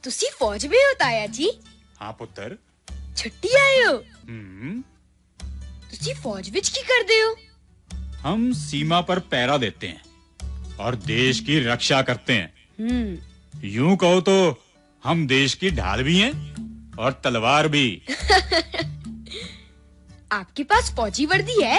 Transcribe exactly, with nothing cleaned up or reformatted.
ਤੁਸੀਂ ਫੌਜ ਵਿੱਚ ਹੋ ਤਾਇਆ ਜੀ? हाँ पुत्र। ਛੁੱਟੀ ਆਏ ਹੋ? हम्म ਤੁਸੀਂ ਫੌਜ ਵਿੱਚ ਕੀ ਕਰਦੇ ਹੋ? हम सीमा पर पहरा देते हैं और देश की रक्षा करते हैं। हम्म यूं कहो तो हम देश की ढाल भी हैं और तलवार भी। आपके पास फौजी वर्दी है?